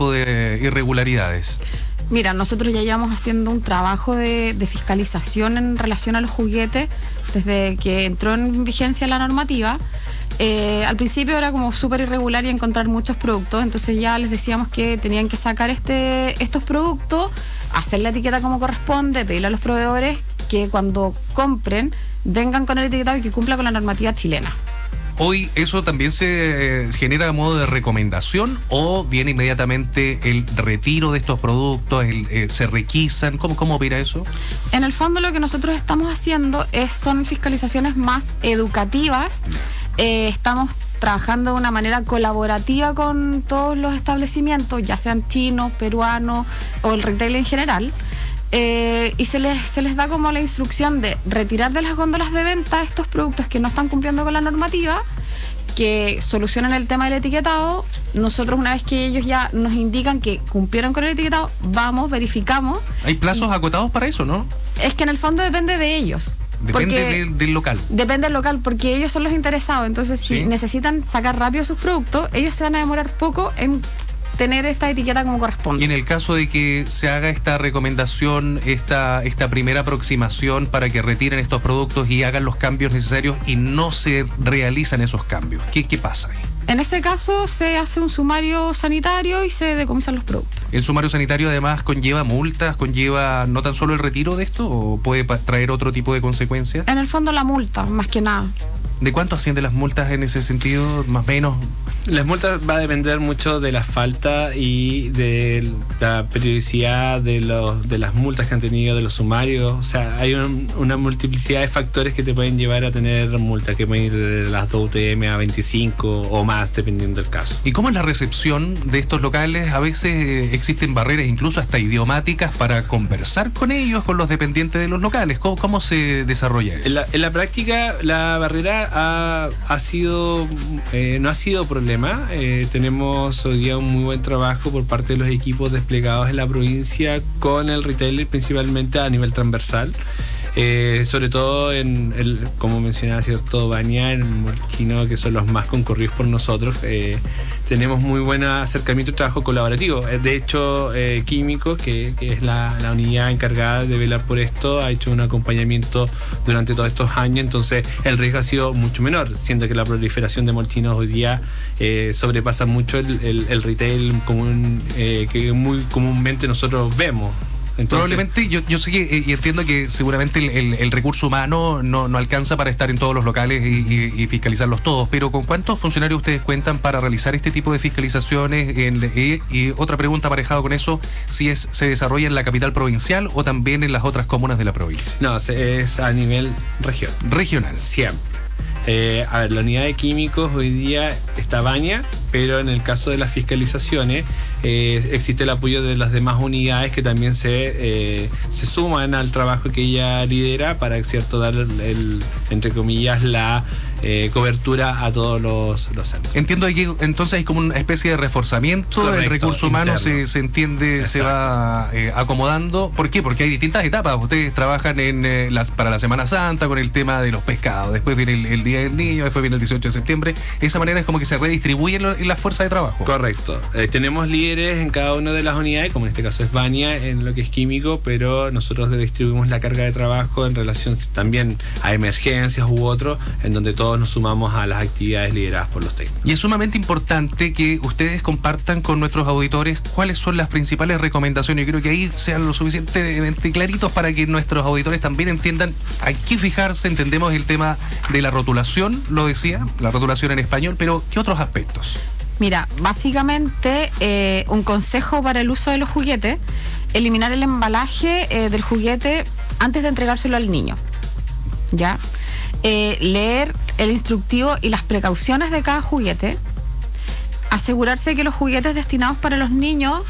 tipo de irregularidades? Mira, nosotros ya llevamos haciendo un trabajo de fiscalización en relación a los juguetes desde que entró en vigencia la normativa. Al principio era como súper irregular y encontrar muchos productos, entonces ya les decíamos que tenían que sacar estos productos, hacer la etiqueta como corresponde, pedirle a los proveedores que cuando compren vengan con el etiquetado y que cumpla con la normativa chilena. Hoy eso también se genera a modo de recomendación o viene inmediatamente el retiro de estos productos, se requisan, ¿cómo opera eso? En el fondo lo que nosotros estamos haciendo son fiscalizaciones más educativas. Estamos trabajando de una manera colaborativa con todos los establecimientos, ya sean chinos, peruanos o el retail en general. Y se les da como la instrucción de retirar de las góndolas de venta estos productos que no están cumpliendo con la normativa, que solucionen el tema del etiquetado. Nosotros, una vez que ellos ya nos indican que cumplieron con el etiquetado, vamos, verificamos. Hay plazos acotados para eso, ¿no? Es que en el fondo depende de ellos. Depende del local. Depende del local, porque ellos son los interesados. Entonces, si necesitan sacar rápido sus productos, ellos se van a demorar poco en tener esta etiqueta como corresponde. Y en el caso de que se haga esta recomendación, esta primera aproximación para que retiren estos productos y hagan los cambios necesarios y no se realizan esos cambios, ¿qué pasa ahí? En este caso se hace un sumario sanitario y se decomisan los productos. ¿El sumario sanitario además conlleva multas, conlleva no tan solo el retiro de esto o puede traer otro tipo de consecuencias? En el fondo la multa, más que nada. ¿De cuánto ascienden las multas en ese sentido, más o menos? Las multas va a depender mucho de la falta y de la periodicidad de las multas que han tenido, de los sumarios. O sea, hay una multiplicidad de factores que te pueden llevar a tener multas, que pueden ir de las 2 UTM a 25 o más, dependiendo del caso. ¿Y cómo es la recepción de estos locales? A veces existen barreras, incluso hasta idiomáticas, para conversar con ellos, con los dependientes de los locales. ¿Cómo se desarrolla eso? En la práctica, la barrera no ha sido problema. Tenemos hoy día un muy buen trabajo por parte de los equipos desplegados en la provincia con el retailer, principalmente a nivel transversal. Sobre todo como mencionaba, ¿cierto? Baña, el Molchino, que son los más concurridos por nosotros. Tenemos muy buen acercamiento y trabajo colaborativo. De hecho, Químicos, que es la unidad encargada de velar por esto, ha hecho un acompañamiento durante todos estos años, entonces el riesgo ha sido mucho menor, siendo que la proliferación de molchinos hoy día sobrepasa mucho el retail común, que muy comúnmente nosotros vemos. Entonces, probablemente, yo sé que, y entiendo que seguramente el recurso humano no alcanza para estar en todos los locales y fiscalizarlos todos, pero ¿con cuántos funcionarios ustedes cuentan para realizar este tipo de fiscalizaciones? Y otra pregunta aparejado con eso, si se desarrolla en la capital provincial o también en las otras comunas de la provincia. No, es a nivel regional. Siempre. La unidad de químicos hoy día está Baña, pero en el caso de las fiscalizaciones existe el apoyo de las demás unidades que también se suman al trabajo que ella lidera para, cierto, dar entre comillas, la cobertura a todos los centros. Entiendo que entonces hay como una especie de reforzamiento. Correcto, el recurso humano se entiende. Exacto. Se va acomodando. ¿Por qué? Porque hay distintas etapas. Ustedes trabajan para la Semana Santa con el tema de los pescados, después viene el Día del Niño, después viene el 18 de septiembre. De esa manera es como que se redistribuyen las fuerzas de trabajo. Correcto. Tenemos líderes en cada una de las unidades, como en este caso es Baña en lo que es químico, pero nosotros distribuimos la carga de trabajo en relación también a emergencias u otro, en donde todos nos sumamos a las actividades lideradas por los técnicos. Y es sumamente importante que ustedes compartan con nuestros auditores cuáles son las principales recomendaciones. Yo creo que ahí sean lo suficientemente claritos para que nuestros auditores también entiendan a qué fijarse. Entendemos el tema de la rotulación, lo decía, la rotulación en español, pero ¿qué otros aspectos? Mira, básicamente un consejo para el uso de los juguetes: eliminar el embalaje del juguete antes de entregárselo al niño. ¿Ya? Leer el instructivo y las precauciones de cada juguete, asegurarse que los juguetes destinados para los niños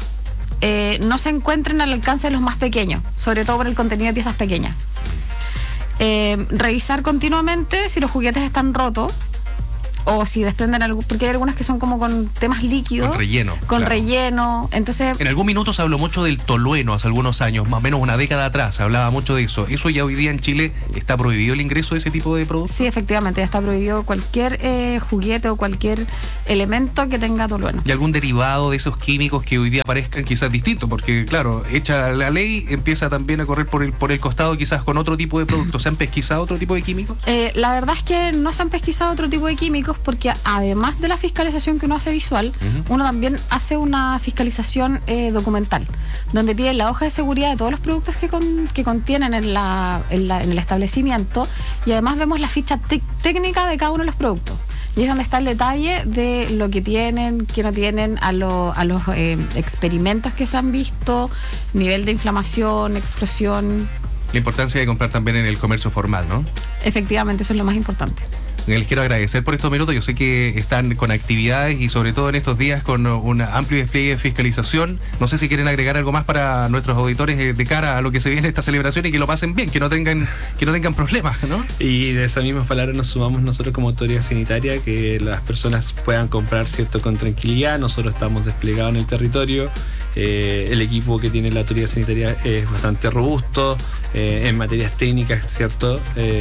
no se encuentren al alcance de los más pequeños, sobre todo por el contenido de piezas pequeñas. Revisar continuamente si los juguetes están rotos o si desprenden algo, porque hay algunas que son como con temas líquidos. Con relleno. Con claro. relleno. Entonces. En algún minuto se habló mucho del tolueno hace algunos años, más o menos una década atrás, se hablaba mucho de eso. ¿Eso ya hoy día en Chile está prohibido el ingreso de ese tipo de productos? Sí, efectivamente, ya está prohibido cualquier juguete o cualquier elemento que tenga tolueno. ¿Y algún derivado de esos químicos que hoy día parezcan quizás distintos? Porque, claro, hecha la ley, empieza también a correr por el costado quizás con otro tipo de productos. ¿Se han pesquisado otro tipo de químicos? La verdad es que no se han pesquisado otro tipo de químicos porque además de la fiscalización que uno hace visual, uno también hace una fiscalización documental, donde pide la hoja de seguridad de todos los productos que contienen en el establecimiento, y además vemos la ficha técnica de cada uno de los productos. Y es donde está el detalle de lo que tienen, que no tienen, a los experimentos que se han visto, nivel de inflamación, explosión. La importancia de comprar también en el comercio formal, ¿no? Efectivamente, eso es lo más importante. Les quiero agradecer por estos minutos. Yo sé que están con actividades y sobre todo en estos días con un amplio despliegue de fiscalización. No sé si quieren agregar algo más para nuestros auditores de cara a lo que se viene esta celebración y que lo pasen bien, que no tengan problemas, ¿no? Y de esas mismas palabras nos sumamos nosotros como autoridad sanitaria, que las personas puedan comprar, ¿cierto?, con tranquilidad. Nosotros estamos desplegados en el territorio. El equipo que tiene la autoridad sanitaria es bastante robusto en materias técnicas, ¿cierto?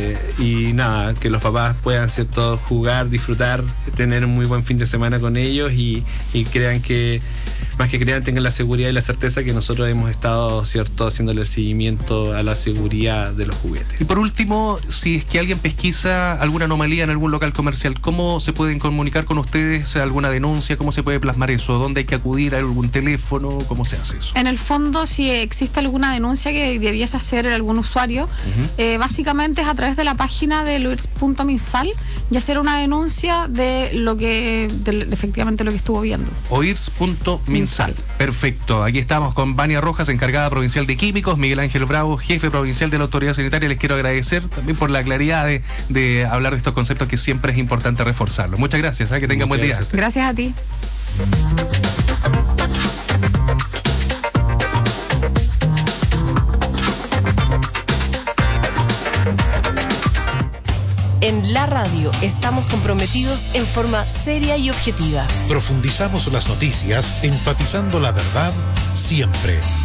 Y nada, que los papás puedan, ¿cierto?, jugar, disfrutar, tener un muy buen fin de semana con ellos y crean que, más que crean, tengan la seguridad y la certeza que nosotros hemos estado, ¿cierto?, haciéndole el seguimiento a la seguridad de los juguetes. Y por último, si es que alguien pesquisa alguna anomalía en algún local comercial, ¿cómo se pueden comunicar con ustedes? ¿Alguna denuncia? ¿Cómo se puede plasmar eso? ¿Dónde hay que acudir? ¿Hay algún teléfono? ¿Cómo se hace eso? En el fondo, si existe alguna denuncia que debiese hacer algún usuario, básicamente es a través de la página de oirs.minsal y hacer una denuncia de efectivamente lo que estuvo viendo. oirs.minsal. Perfecto. Aquí estamos con Vania Rojas, encargada provincial de químicos, Miguel Ángel Bravo, jefe provincial de la autoridad sanitaria. Les quiero agradecer también por la claridad de hablar de estos conceptos que siempre es importante reforzarlos. Muchas gracias, que tengan buen día. Gracias a ti. En la radio estamos comprometidos en forma seria y objetiva. Profundizamos las noticias, enfatizando la verdad siempre.